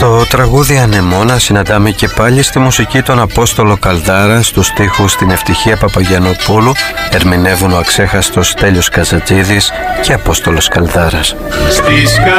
Στο τραγούδι Ανεμόνα συναντάμε και πάλι στη μουσική τον Απόστολο Καλδάρα, στους στίχους την Ευτυχία Παπαγιαννοπούλου, ερμηνεύουν ο αξέχαστος Τέλειος Καζατζίδης και Απόστολος Καλδάρας.